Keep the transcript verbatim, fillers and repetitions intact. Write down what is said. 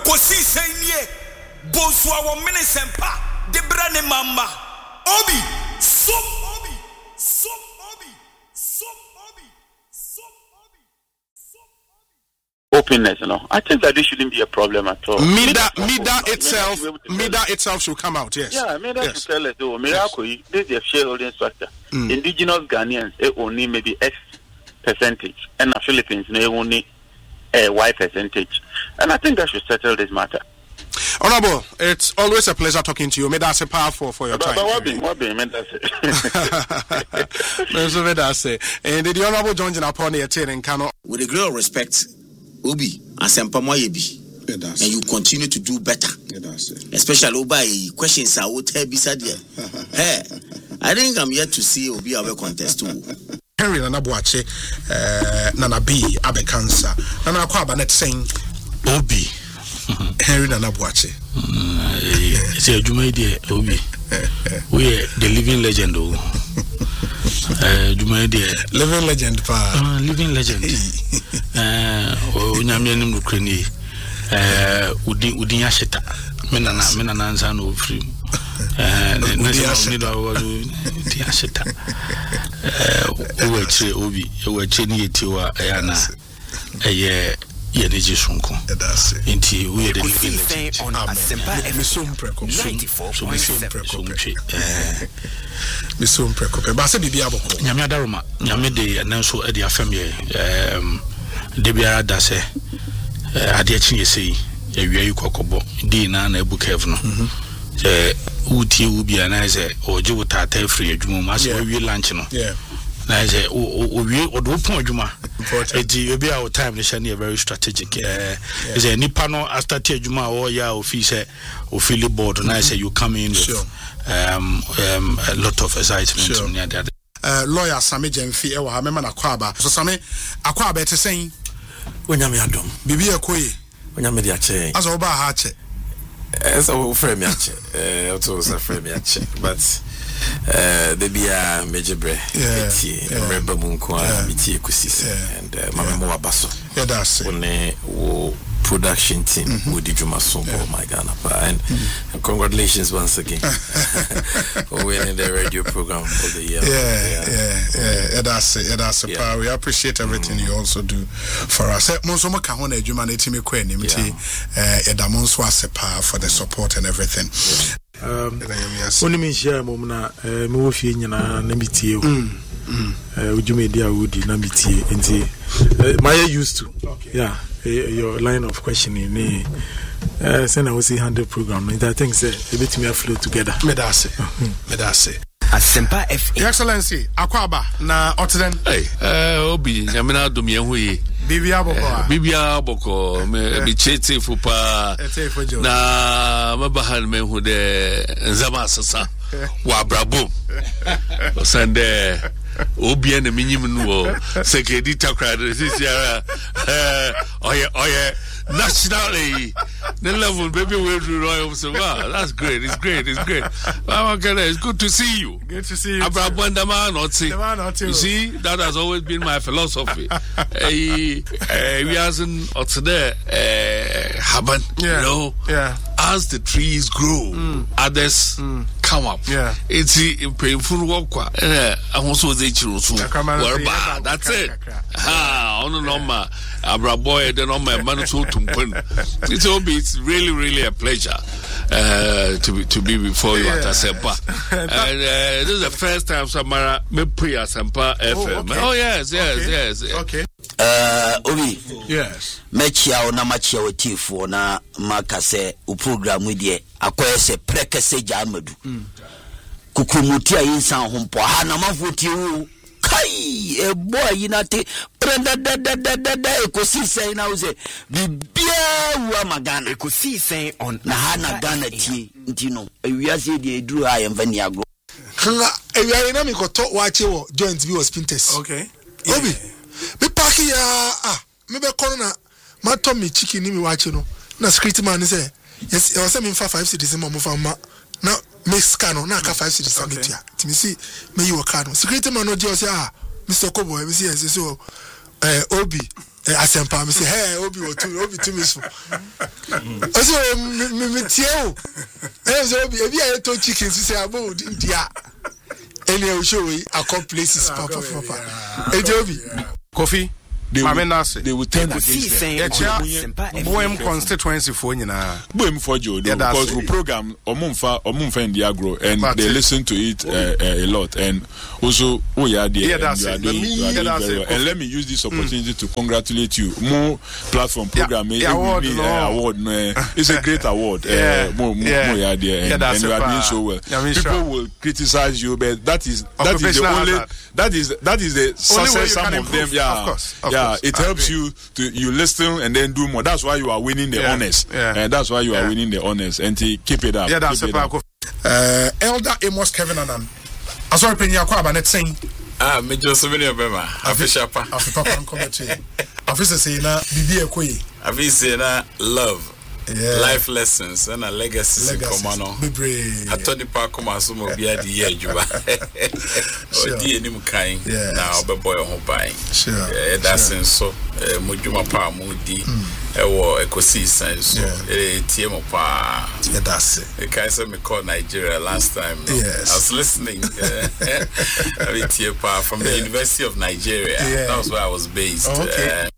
kosi senye boswa wo minisempa de brane mama obi so obi so obi so obi so obi so obi openness, you know. I think that this shouldn't be a problem at all. Mida, Mida itself, Mida itself should come out, yes. Yeah, Mida yes. should tell us, oh, Miracle, yes. This is a shareholding structure. Mm. Indigenous Ghanaians, they only maybe X percentage, and the Philippines, they only a Y percentage. And I think that should settle this matter. Honorable, it's always a pleasure talking to you. May that's a powerful for your but, time. But what be, what be, may that's it. And the Honorable John Jinaponi attending Kano. With a great respect, Obi, Asempa Moyebi. And you continue to do better. Especially Obi, questions I would tell beside you. Hey, I think I'm yet to see Obi our contest too. Henry Nanabuache, uh, Nana B, Abe Cancer. Nana Kwaba net saying Obi. Henry Nanabuache. It's a Juma idea, Obi. We are the living legend. Juma idea. Living legend, pa. Living legend. Unyamianim Ukraine. Udi Udinyashita. Menana, Menana, and no free. Udinyashita. Uwe Obi, Uwe Cheni Tiwa, Ayana, a year. Yeneji Sunko. Inti we the living legend on Asempa Misum Preko ninety-four point seven. Misum Preko. Ba se bibia boko. Nyame adaroma. Nyame de ananso e de afam ye. Um de biara da se ade achi sei awia yi kokobo. Di na na ebu kev no. Eh uti ubi ana se oje wutata free adwuma ma se wi lunch no. Yeah. Na say o we odo pon adwuma edi obi our time they share very strategic eh is a nipa no after tea adwuma o ya office o feel board na say you come in with sure. um um a lot of excitement sure. near that uh lawyer Sami Jemfi e wa ha mema na kwaba so Sami akwaba ete sen onyame adom bibi ekoye onyame dia che aso oba ha che esa o frame ya che eh o to sa frame ya che but Uh, the bia mejebre eti remember munko amiti ekusis and mama mo abaso yeah that's it one wo production team mm-hmm. with Juma so yeah. Oh my God and, mm-hmm. and congratulations once again for winning the radio program for the year. Yeah, yeah, yeah, yeah, yeah that's it. Yeah, that's it. Yeah. We appreciate everything mm-hmm. you also do for us. Monso mo ka ho na adwuma na etimi kɔ anim ti eh edamonso asepa for the support and everything. Yeah. Um, only me share mom na me wo fie nyina na mitie o eh ujuma dia wudi na mitie enti my used to okay. Yeah your line of questioning me uh send I will see handle program and I think say a bit me flow together me da say me da say Asempa F A. Your Excellency akwaba na otren hey eh obi nyamena dom ye ho ye bibia boko bibia boko me be chete fu pa na mabahan me hu de nzama sasa wa brabo sande obi na minyim no sekedi takra this year eh oye oye nationally the level baby we do royal so wow that's great it's great it's great well, okay, it's good to see you good to see you Abrabanda man not see you see that has always been my philosophy eh we hasn't or today eh happen yeah. You know yeah as the trees grow mm. others mm. come up yeah it's painful work eh ahonso ze chiro so that's it ah ono normal abraboy the normal man so it's all be it's really really a pleasure uh to be to be before you yeah. At Asempa and uh, this is the first time Samara me pre Asempa F M. Oh, okay. Oh yes yes okay. yes okay uh Obi yes mechia ona machia wetifo na makase u program we die akoyese prekese jamadu kukumutia insan hompo ha na mafuti u kai e boy yinate prenda da da da da da ekosi say na uze bibia wa magana ekosi say on na ha na Ghana tie ntino ewiase de eduru ha yemfani agro kanga ewiare na mi koto wache wo joint bi was Pinterest okay Obi me park ya ah me be kono na ma to me chicken ni mi wache no na security man say yes e was me fa five cities mo mo fa ma na me scan na ka five cities sametia timi see me you car no security man no je say ah Mister Kobo we see say so eh Obi asempa me say hey obi o tu obi tu me so o so me me tie o e so obi ebi aye to chicken say abo dia any o show we accom places papa papa e je obi Kofi they will, they will turn against them. Yeah, Bohem constituency for you now. Bohem for Joe because we program Omunfa Omunfa in the agro and but they listen to it uh, uh, a lot and also oh yeah, they, yeah that's it. Doing, me, yeah, that's very well. And let me use this opportunity mm. to congratulate you. More platform program, yeah, yeah, award, no. uh, award no, uh, it's a great award. yeah, uh, more, more, yeah, more yeah, there, and, yeah, and you are doing so well. Yeah, People sure. will criticize you, but that is that is the only hazard. that is that is the success some of improve. them. Yeah, of course. Of yeah, it helps you to you listen and then do more. That's why you are winning the yeah. honors. Yeah. And that's why you are yeah. winning the honors. And to keep it up. Yeah, that's a part of uh, Elder Amos Kevin Anan. I saw Penya Kwaba net saying ah, me just so many of them. Afisha pa. Afisha pa committee. Afisha say na bibi ekoi. Afisha na love. Yeah. Life lessons and a legacy in Komano. I told the park come as some of the idea you are. Oh, dear, Nim Kain. Now, but boy, I hope I. Sure. That's in so. Mujuma Pa Moody. Or a cosi sense. A T M of Pa. That's it. The Kaiser me called Nigeria last time. Yes. I was listening. I mean, from the University of Nigeria. That was where I was based. Okay.